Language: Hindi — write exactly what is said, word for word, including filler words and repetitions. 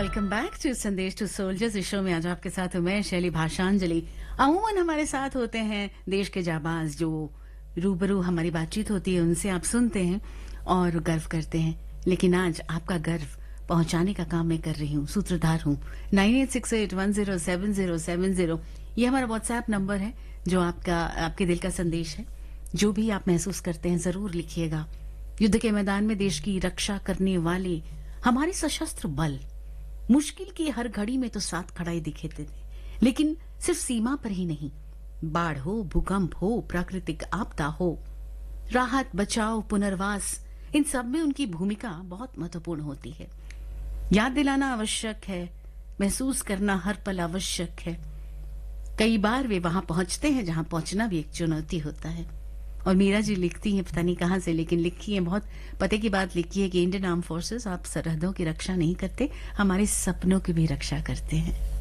वेलकम बैक टू संदेश टू सोल्जर्स। इस शो में आज आपके साथ हूं मैं शैली भाषांजलि। अमूमन हमारे साथ होते हैं देश के जाबाज, जो रूबरू हमारी बातचीत होती है उनसे आप सुनते हैं और गर्व करते हैं। लेकिन आज आपका गर्व पहुंचाने का काम मैं कर रही हूँ, सूत्रधार हूँ। Nine eight six eight one zero seven zero seven zero ये हमारा व्हाट्सएप नंबर है, जो आपका आपके दिल का संदेश है। जो भी आप महसूस करते हैं जरूर लिखिएगा। युद्ध के मैदान में देश की रक्षा करने वाले हमारे सशस्त्र बल मुश्किल की हर घड़ी में तो साथ खड़ा ही दिखे थे, लेकिन सिर्फ सीमा पर ही नहीं, बाढ़ हो, भूकंप हो, प्राकृतिक आपदा हो, राहत, बचाव, पुनर्वास, इन सब में उनकी भूमिका बहुत महत्वपूर्ण होती है। याद दिलाना आवश्यक है, महसूस करना हर पल आवश्यक है। कई बार वे वहां पहुंचते हैं जहां पहुंचना भी एक चुनौती होता है। और मीरा जी लिखती हैं, पता नहीं कहां से, लेकिन लिखी है, बहुत पते की बात लिखी है कि इंडियन आर्म फोर्सेस आप सरहदों की रक्षा नहीं करते, हमारे सपनों की भी रक्षा करते हैं।